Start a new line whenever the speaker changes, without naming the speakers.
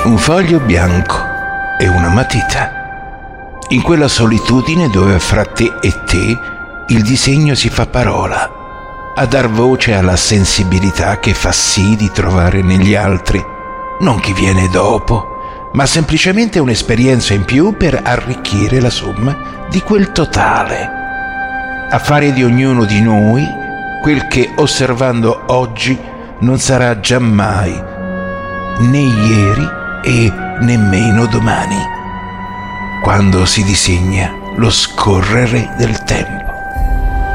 un foglio bianco e una matita. In quella solitudine dove fra te e te il disegno si fa parola, a dar voce alla sensibilità che fa sì di trovare negli altri non chi viene dopo, ma semplicemente un'esperienza in più per arricchire la somma di quel totale, a fare di ognuno di noi quel che osservando oggi non sarà giammai, né ieri e nemmeno domani, quando si disegna lo scorrere del tempo.